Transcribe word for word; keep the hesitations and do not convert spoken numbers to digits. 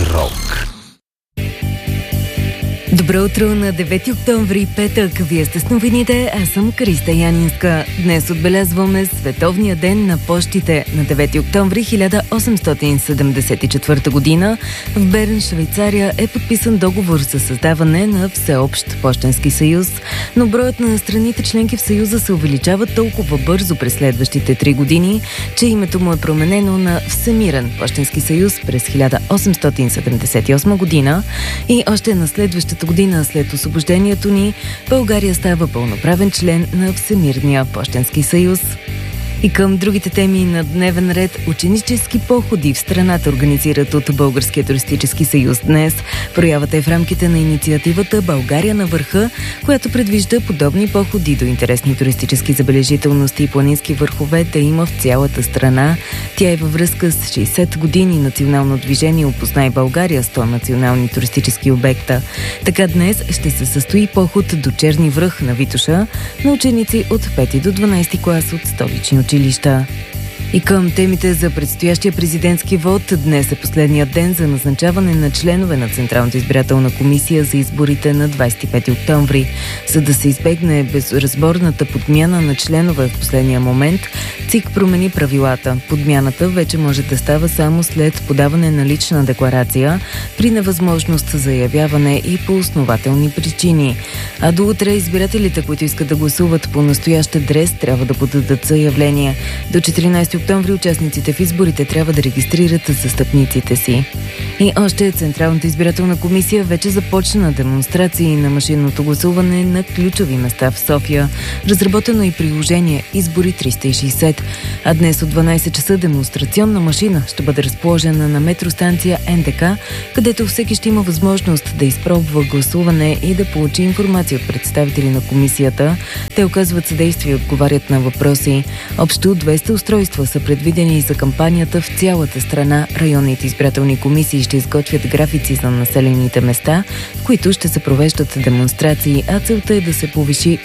Рок. Добро утро на девети октомври, петък. Вие сте с новините, аз съм Криста Янинска. Днес отбелязваме Световния ден на пощите. На девети октомври хиляда осемстотин седемдесет и четвърта година в Берн, Швейцария е подписан договор за създаване на Всеобщ пощенски съюз, но броят на страните членки в съюза се увеличава толкова бързо през следващите три години, че името му е променено на Всемирен пощенски съюз през хиляда осемстотин седемдесет и осма година и още на следващата година след освобождението ни, България става пълноправен член на Всемирния пощенски съюз. И към другите теми на дневен ред, ученически походи в страната организират от Българския туристически съюз днес. Проявата е в рамките на инициативата България на върха, която предвижда подобни походи до интересни туристически забележителности и планински върхове да има в цялата страна. Тя е във връзка с шейсет години национално движение "Опознай България", сто национални туристически обекта. Така днес ще се състои поход до Черни връх на Витоша на ученици от пети до дванадесети клас от столични училища. И към темите за предстоящия президентски вод, днес е последният ден за назначаване на членове на Централната избирателна комисия за изборите на двадесет и пети октомври. За да се избегне безразборната подмяна на членове в последния момент, ЦИК промени правилата. Подмяната вече може да става само след подаване на лична декларация, при невъзможност за явяване и по основателни причини. А до утре избирателите, които искат да гласуват по настоящ адрес, трябва да подадат заявление. До четиринадесети октомври участниците в изборите трябва да регистрират застъпниците си. И още Централната избирателна комисия вече започна демонстрации на машинното гласуване на ключови места в София. Разработено и приложение Избори триста и шейсет. А днес от дванадесет часа демонстрационна машина ще бъде разположена на метростанция Ен Де Ка, където всеки ще има възможност да изпробва гласуване и да получи информация от представители на комисията. Те оказват съдействие и отговарят на въпроси. Общо двеста устройства са предвидени за кампанията в цялата страна. Районните избирателни комисии ще изготвят графици за населените места, в които ще се провеждат демонстрации, а целта е да се повиши